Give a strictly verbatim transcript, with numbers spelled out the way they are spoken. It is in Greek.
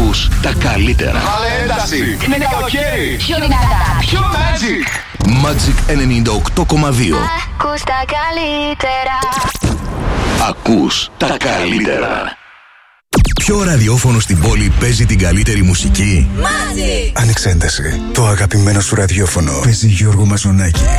Ακούς τα καλύτερα. Βάλε ένταση. Είναι καλοκαίρι. Πιο δυνατά. Πιο Magic. Magic ενενήντα οκτώ κόμμα δύο. Ακούς τα καλύτερα. Ακούς τα καλύτερα. Ποιο ραδιόφωνο στην πόλη παίζει την καλύτερη μουσική? Magic. Ανεξένταση. Το αγαπημένο σου ραδιόφωνο παίζει Γιώργο Μαζονάκη.